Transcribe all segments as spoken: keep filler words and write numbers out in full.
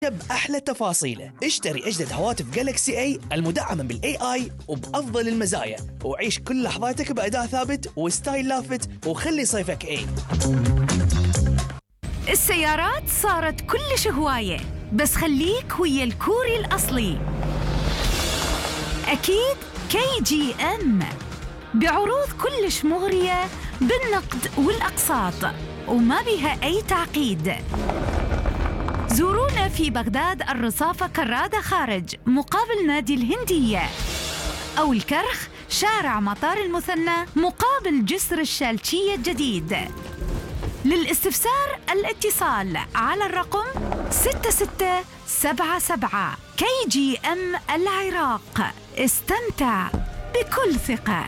بأحلى تفاصيله. اشتري أجدد هواتف جالكسي اي المدعمة بالاي اي وبأفضل المزايا، وعيش كل لحظاتك بأداء ثابت وستايل لافت، وخلي صيفك اي. السيارات صارت كلش هواية، بس خليك ويا الكوري الأصلي. أكيد كي جي ام بعروض كلش مغرية بالنقد والأقساط، وما بها أي تعقيد. زورونا في بغداد الرصافة كرادة خارج مقابل نادي الهندية، أو الكرخ شارع مطار المثنى مقابل جسر الشالشية الجديد. للاستفسار الاتصال على الرقم ستة ستة سبعة سبعة. كي جي ام العراق، استمتع بكل ثقة.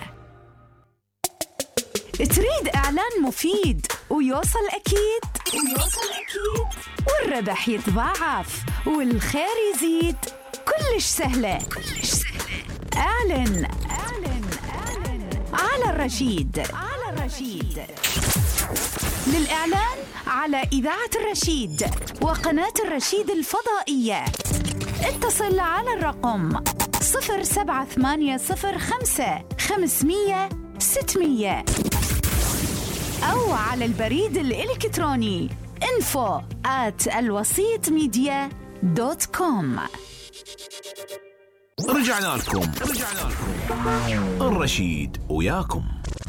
تريد إعلان مفيد ويوصل أكيد ويوصل أكيد والربح يتضاعف والخير يزيد؟ كلش سهلة كلش سهلة. اعلن اعلن اعلن على الرشيد على الرشيد. للإعلان على إذاعة الرشيد وقناة الرشيد الفضائية اتصل على الرقم صفر سبعة ثمانية صفر خمسة خمسمية ستمية، أو على البريد الإلكتروني info at الوسيط ميديا دوت كوم. رجعنا لكم رجعنا لكم الرشيد وياكم.